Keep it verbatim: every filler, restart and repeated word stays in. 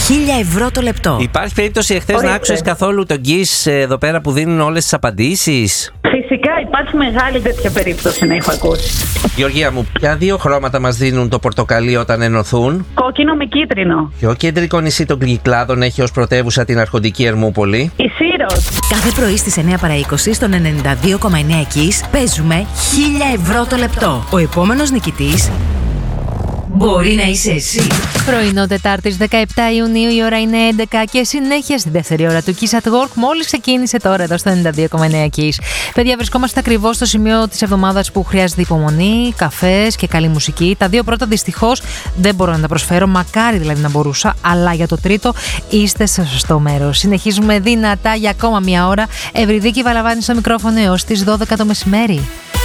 χίλια ευρώ το λεπτό. Υπάρχει περίπτωση εχθές να άκουσες καθόλου τον Kiss εδώ πέρα που δίνουν όλες τις απαντήσεις? Φυσικά υπάρχει μεγάλη τέτοια περίπτωση να έχω ακούσει. Γεωργία μου, ποια δύο χρώματα μας δίνουν το πορτοκαλί όταν ενωθούν? Κόκκινο με κίτρινο. Ποιο κεντρικό νησί των Κυκλάδων έχει ως πρωτεύουσα την αρχοντική Ερμούπολη? Η Σύρος. Κάθε πρωί στις εννιά παρά είκοσι στον ενενήντα δύο κόμμα εννέα Kiss παίζουμε χίλια ευρώ το λεπτό. Ο επόμενος νικητής μπορεί να είσαι εσύ. Πρωινό Τετάρτης δεκαεπτά Ιουνίου, η ώρα είναι έντεκα και συνέχεια στην δεύτερη ώρα του Kiss at Work. Μόλις ξεκίνησε τώρα εδώ στο ενενήντα δύο κόμμα εννέα Kiss. Παιδιά, βρισκόμαστε ακριβώς στο σημείο της εβδομάδας που χρειάζεται υπομονή, καφές και καλή μουσική. Τα δύο πρώτα δυστυχώς δεν μπορώ να τα προσφέρω, μακάρι δηλαδή να μπορούσα, αλλά για το τρίτο είστε στο σωστό μέρος. Συνεχίζουμε δυνατά για ακόμα μία ώρα. Ευρυδίκη Βαλαβάνη στο μικρόφωνο έως τις δώδεκα το μεσημέρι.